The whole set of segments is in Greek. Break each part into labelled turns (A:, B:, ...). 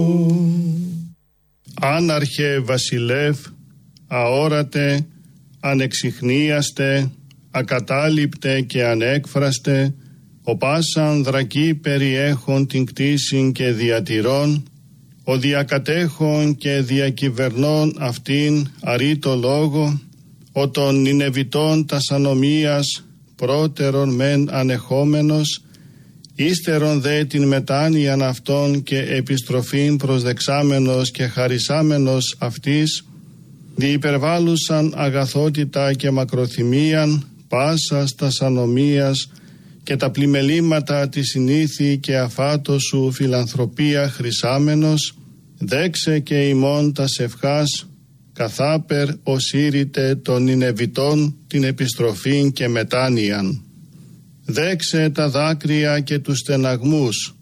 A: Άναρχε βασιλεύ, αόρατε, ανεξιχνίαστε, ακατάληπτε και ανέκφραστε, ο πάσαν δρακή περιέχον την κτήσιν και διατηρών, ο διακατέχον και διακυβερνών αυτήν αρήτω λόγο, ο των Νινεβιτών τας ανομίας πρώτερον μεν ανεχόμενος, ύστερον δε την μετάνοιαν αυτών και επιστροφήν προσδεξάμενος και χαρισάμενος αυτής, διυπερβάλλουσαν αγαθότητα και μακροθυμίαν πάσας τας ανομίας και τα πλημελήματα τη συνήθη και αφάτο σου φιλανθρωπία χρυσάμενος, δέξε και ημών τας ευχάς καθάπερ οσύρητε των Νινεβιτών την επιστροφήν και μετάνοιαν. Δέξε τα δάκρυα και τους στεναγμούς,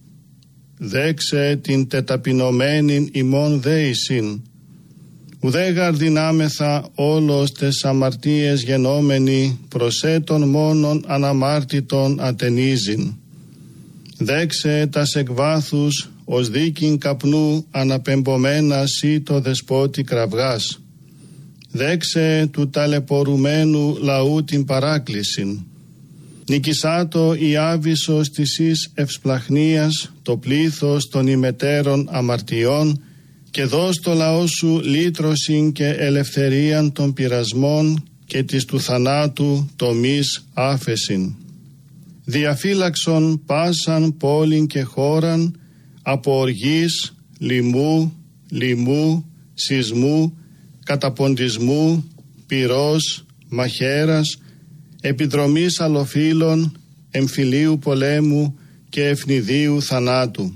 A: δέξε την τεταπεινωμένην ημών δέησιν, ουδέ γαρδινάμεθα όλος τες αμαρτίες γενόμενοι προσέτων μόνον αναμάρτητον ατενίζειν. Δέξε τας εκβάθους ως δίκην καπνού αναπεμπομένα σύ το δεσπότη κραυγάς. Δέξε του ταλαιπωρουμένου λαού την παράκλησιν. Νικησάτο η άβυσσος της εις ευσπλαχνίας το πλήθος των ημετέρων αμαρτιών και δώσ' το λαό σου λύτρωσιν και ελευθερίαν των πειρασμών και της του θανάτου τομής άφεσιν. Διαφύλαξον πάσαν πόλην και χώραν από οργής, λοιμού, σεισμού, καταποντισμού, πυρός, μαχαίρας, επιδρομής αλλοφύλων, εμφυλίου πολέμου και ευνηδίου θανάτου.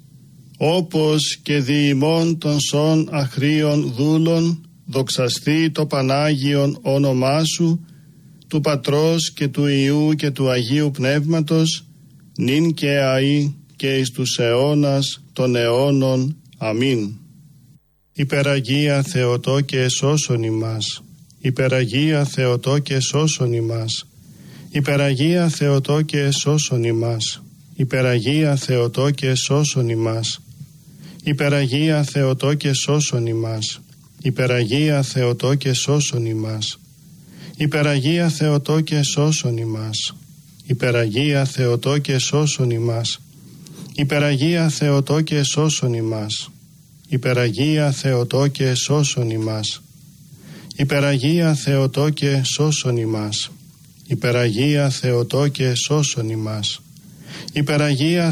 A: Όπως και δι' ημών των σών αχρίων δούλων δοξαστεί το Πανάγιον όνομά σου, του Πατρός και του Υιού και του Αγίου Πνεύματος, νυν και αεί και εις τους αιώνας των αιώνων. Αμήν. Υπεραγία Θεοτό και εσώσον ημάς. Υπεραγία Θεοτό και εσώσον ημάς. Υπεραγία Θεοτό και εσώσον ημάς. Υπεραγία Θεοτό και εσώσον ημάς. Υπεραγία Θεοτό και σώσον ημάς. Υπεραγία Θεοτό και σώσον ημάς. Υπεραγία Θεοτό και σώσον ημάς. Υπεραγία Θεοτό και σώσον ημάς. Υπεραγία Θεοτό και σώσον ημάς. Υπεραγία Θεοτό και σώσον ημάς. Υπεραγία Θεοτό και σώσον ημάς. Υπεραγία Θεοτό και σώσον ημάς. Υπεραγία